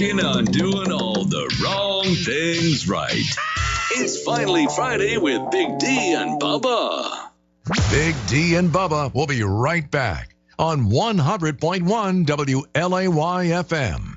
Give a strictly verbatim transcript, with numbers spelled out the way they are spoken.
working on doing all the wrong things right. It's finally Friday with Big D and Bubba. Big D and Bubba will be right back on one hundred point one W L A Y F M.